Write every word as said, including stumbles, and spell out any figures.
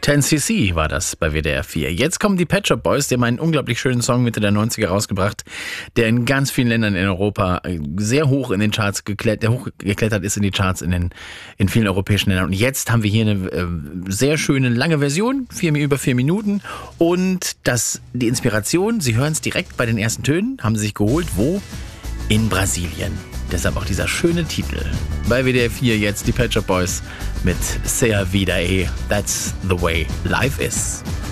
zehn C C war das bei W D R vier. Jetzt kommen die Pet Shop Boys, die haben einen unglaublich schönen Song Mitte der neunziger rausgebracht, der in ganz vielen Ländern in Europa sehr hoch in den Charts geklettert, der hochgeklettert ist in die Charts in den in vielen europäischen Ländern. Und jetzt haben wir hier eine äh, sehr schöne lange Version, vier, über vier Minuten. Und das, die Inspiration, Sie hören es direkt bei den ersten Tönen, haben Sie sich geholt, wo? In Brasilien. Deshalb auch dieser schöne Titel. Bei W D R vier jetzt die Pet Shop Boys mit Sea Vida E. That's the way life is.